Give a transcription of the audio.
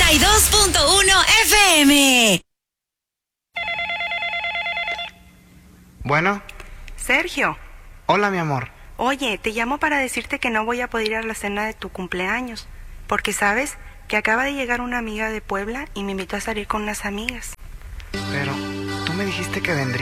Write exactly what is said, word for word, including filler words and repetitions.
noventa y dos punto uno F M. Bueno. Sergio. Hola, mi amor. Oye, te llamo para decirte que no voy a poder ir a la cena de tu cumpleaños, porque sabes que acaba de llegar una amiga de Puebla y me invitó a salir con unas amigas. Pero tú me dijiste que vendría.